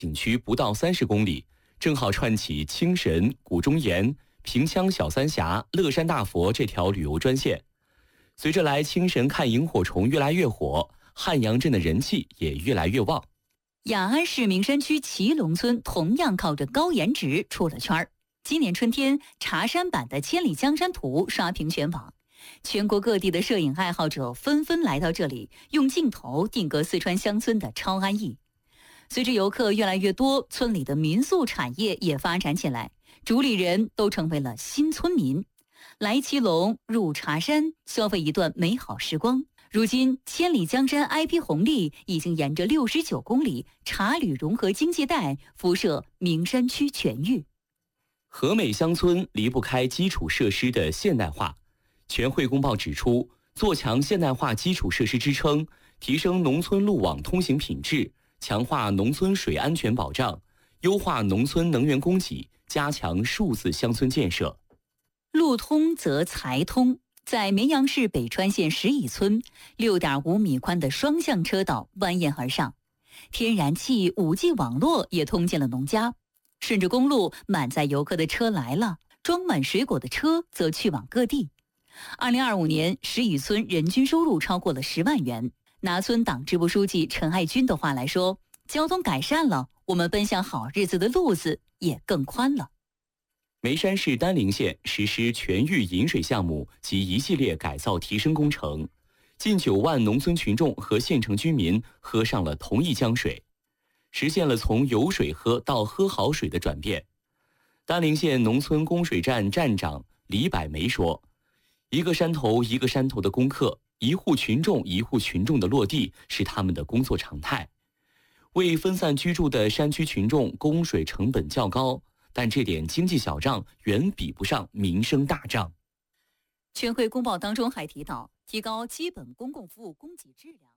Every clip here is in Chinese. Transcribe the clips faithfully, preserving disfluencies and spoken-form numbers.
景区不到三十公里，正好串起青神、古中岩、平羌小三峡、乐山大佛这条旅游专线。随着来青神看萤火虫越来越火，汉阳镇的人气也越来越旺。 雅安市名山区祁龙村同样靠着高颜值出了圈儿。今年春天，茶山版的《千里江山图》刷屏全网，全国各地的摄影爱好者纷纷来到这里，用镜头定格四川乡村的超安逸。随着游客越来越多，村里的民宿产业也发展起来，主理人都成为了新村民。来祁龙，入茶山，消费一段美好时光。如今，千里江山 I P 红利已经沿着六十九公里茶旅融合经济带辐射名山区全域。 和美乡村离不开基础设施的现代化。全会公报指出，做强现代化基础设施支撑，提升农村路网通行品质，强化农村水安全保障，优化农村能源供给，加强数字乡村建设。 路通则财通。在绵阳市北川县石乙村， 六点五米宽的双向车道蜿蜒而上，天然气、五 G 网络也通进了农家，顺着公路满载游客的车来了，装满水果的车则去往各地。二零二五年，石乙村人均收入超过了十万元。拿村党支部书记陈爱军的话来说，交通改善了，我们奔向好日子的路子也更宽了。 眉山市丹陵县实施全域饮水项目及一系列改造提升工程，近九万农村群众和县城居民喝上了同一江水，实现了从有水喝到喝好水的转变。丹陵县农村供水站站长李百梅说，一个山头一个山头的攻克，一户群众一户群众的落地是他们的工作常态。为分散居住的山区群众供水成本较高，但这点经济小账远比不上民生大账。 全会公报当中还提到，提高基本公共服务供给质量，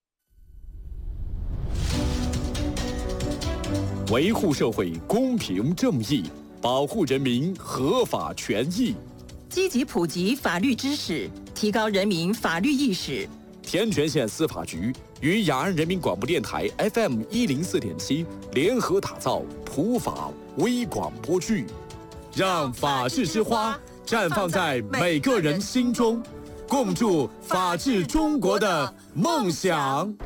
维护社会公平正义，保护人民合法权益， 积极普及法律知识，提高人民法律意识。 天全县司法局与雅安人民广播电台 F M 一零四点七联合打造普法微广播剧，让法治之花绽放在每个人心中，共筑法治中国的梦想。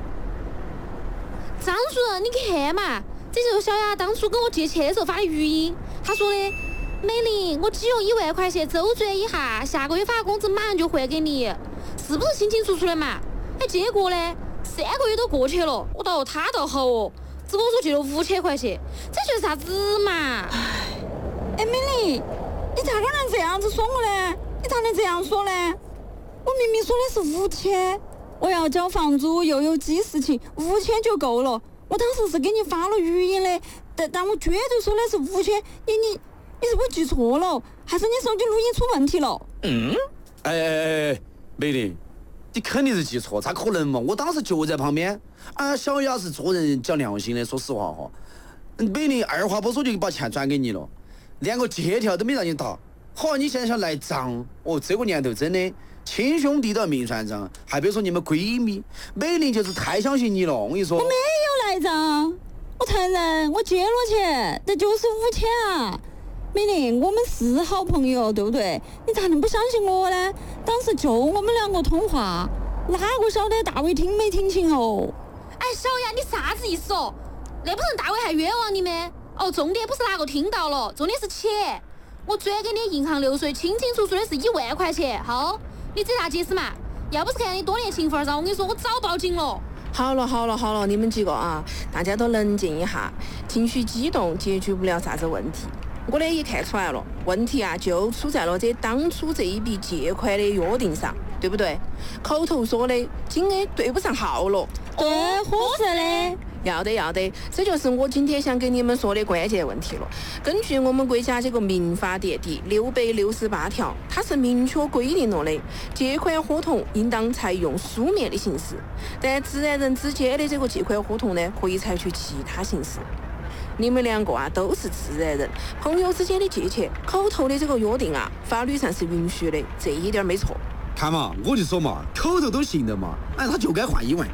张主任，你看嘛，这就是小雅当初跟我借钱的时候发的语音，他说的：“美玲，我只用一万块钱周转一下，下个月发工资马上就还给你。”是不是清清楚楚的嘛？哎，结果呢，三个月都过去了，我倒他倒好哦，只跟我说借了五千块钱，这就是啥子嘛？ 哎，哎，美丽，你咋个能这样子说我呢？你咋能这样说呢？我明明说的是五千，我要交房租又有记事情，五千就够了。我当时是给你发了语音的，但但我绝对说的是五千，你你你是不是记错了？还是你手机录音出问题了？ 嗯，哎哎哎。美玲，你肯定是记错，咋可能嘛？我当时就在旁边。啊，小雅是做人讲良心的，说实话哈。美玲二话不说就把钱转给你了，连个借条都没让你打。好，你现在想赖账？哦，这个年头真的亲兄弟都要明算账，还别说你们闺蜜。美玲就是太相信你了，我跟你说。 我没有赖账，我承认我借了钱，但就是五千啊。美玲，我们是好朋友，对不对？你咋能不相信我呢？当时就我们两个通话，哪个晓得大伟听没听清哦？ 哎，小雅，你啥子意思哦？那不是大伟还冤枉你们？哦，重点不是哪个听到了，重点是钱。我转给你银行流水，清清楚楚的是一万块钱。好，你这啥解释嘛？要不是看你多年情分上，我跟你说，我早报警了。 好了好了好了，你们几个啊，大家都冷静一下，情绪激动解决不了啥子问题。我呢也看出来了，问题啊就出在了这当初这一笔借款的约定上，对不对？口头说的金额对不上号了。 对，合适的。 要得要得，这就是我今天想跟你们说的关键问题了。根据我们国家这个民法典第六百六十八条，它是明确规定了的，借款合同应当采用书面的形式，但自然人之间的这个借款合同呢，可以采取其他形式。你们两个啊都是自然人，朋友之间的借钱，口头的这个约定啊，法律上是允许的，这一点没错。 看嘛，我就说嘛，口头都行的嘛，哎，他就该换一万。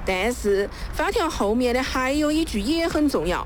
但是法条后面的还有一句也很重要，